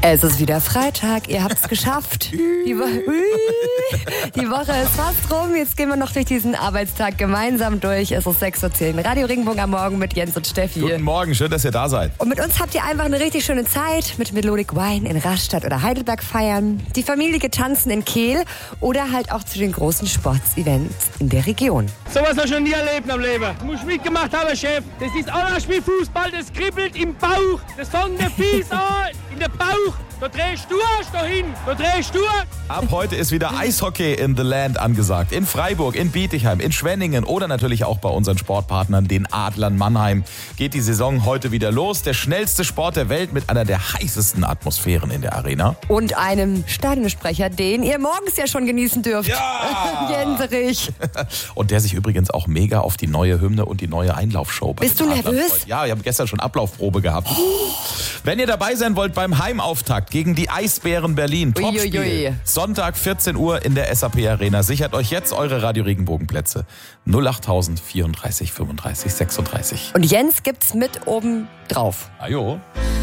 Es ist wieder Freitag, ihr habt's geschafft. Die Woche ist fast rum, jetzt gehen wir noch durch diesen Arbeitstag gemeinsam durch. Es ist 6:10 Uhr. Radio Regenbogen am Morgen mit Jens und Steffi. Guten Morgen, schön, dass ihr da seid. Und mit uns habt ihr einfach eine richtig schöne Zeit mit Melodic Wine in Rastatt oder Heidelberg feiern. Die Familie tanzen in Kehl oder halt auch zu den großen Sportsevents in der Region. Sowas habe ich noch nie erlebt am Leben. Du musst mitgemacht haben, Chef. Das ist anders wie Fußball, das kribbelt im Bauch. Das fängt der Fies an, in der Bauch. Da drehst du dahin, da drehst du. Ab heute ist wieder Eishockey in the Land angesagt. In Freiburg, in Bietigheim, in Schwenningen oder natürlich auch bei unseren Sportpartnern, den Adlern Mannheim, geht die Saison heute wieder los. Der schnellste Sport der Welt mit einer der heißesten Atmosphären in der Arena. Und einem Stadionsprecher, den ihr morgens ja schon genießen dürft. Ja! Jenserich. Und der sich übrigens auch mega auf die neue Hymne und die neue Einlaufshow bei Bist den du Adlern nervös? freut. Ja, ich habe gestern schon Ablaufprobe gehabt. Wenn ihr dabei sein wollt beim Heimauftakt gegen die Eisbären Berlin, Topspiel, Uiuiui. Sonntag 14 Uhr in der SAP Arena. Sichert euch jetzt eure Radio Regenbogen Plätze. 08000 34 35 36. Und Jens gibt's mit oben drauf. Ajo.